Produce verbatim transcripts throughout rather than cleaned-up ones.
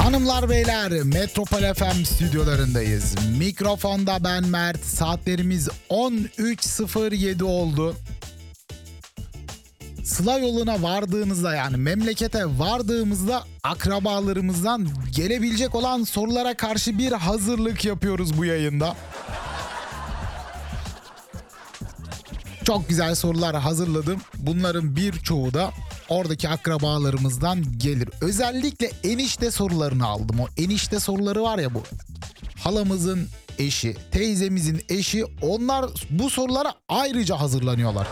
Hanımlar beyler, Metropol F M stüdyolarındayız. Mikrofonda ben Mert. Saatlerimiz on üç sıfır yedi oldu. Sıla yoluna vardığımızda, yani memlekete vardığımızda akrabalarımızdan gelebilecek olan sorulara karşı bir hazırlık yapıyoruz bu yayında. Çok güzel sorular hazırladım. Bunların birçoğu da oradaki akrabalarımızdan gelir. Özellikle enişte sorularını aldım. O enişte soruları var ya, bu halamızın eşi, teyzemizin eşi, onlar bu sorulara ayrıca hazırlanıyorlar.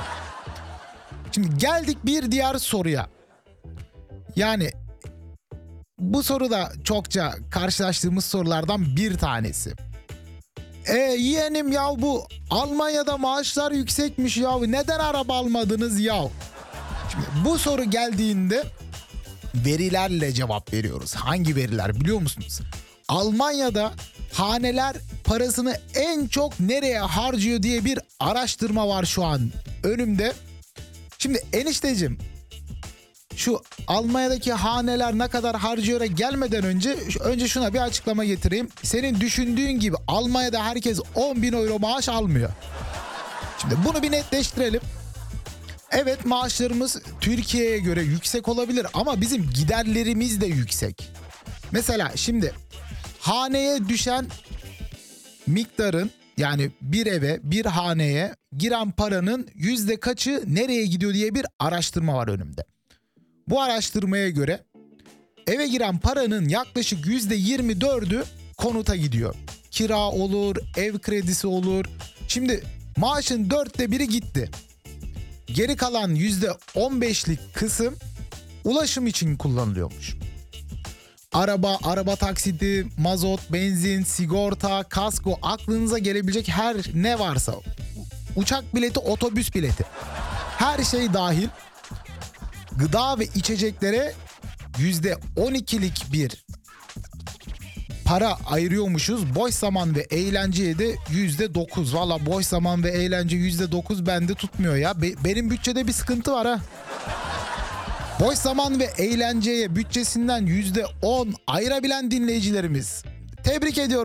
Şimdi geldik bir diğer soruya. Yani bu soru da çokça karşılaştığımız sorulardan bir tanesi. E yeğenim ya, bu Almanya'da maaşlar yüksekmiş ya, neden araba almadınız ya? Şimdi bu soru geldiğinde verilerle cevap veriyoruz. Hangi veriler biliyor musunuz? Almanya'da haneler parasını en çok nereye harcıyor diye bir araştırma var şu an önümde. Şimdi enişteciğim, şu Almanya'daki haneler ne kadar harcıyor'a gelmeden önce önce şuna bir açıklama getireyim. Senin düşündüğün gibi Almanya'da herkes on bin euro maaş almıyor. Şimdi bunu bir netleştirelim. Evet, maaşlarımız Türkiye'ye göre yüksek olabilir ama bizim giderlerimiz de yüksek. Mesela şimdi haneye düşen miktarın, yani bir eve, bir haneye giren paranın yüzde kaçı nereye gidiyor diye bir araştırma var önümde. Bu araştırmaya göre eve giren paranın yaklaşık yüzde yirmi dördü konuta gidiyor. Kira olur, ev kredisi olur. Şimdi maaşın dörtte biri gitti. Geri kalan yüzde on beşlik kısım ulaşım için kullanılıyormuş. Araba, araba taksidi, mazot, benzin, sigorta, kasko, aklınıza gelebilecek her ne varsa. Uçak bileti, otobüs bileti. Her şey dahil. Gıda ve içeceklere yüzde on ikilik bir para ayırıyormuşuz. Boş zaman ve eğlenceye de yüzde dokuz. Valla boş zaman ve eğlence yüzde dokuz bende tutmuyor ya. Be- benim bütçede bir sıkıntı var ha. Boş zaman ve eğlenceye bütçesinden yüzde on ayırabilen dinleyicilerimiz, tebrik ediyorum.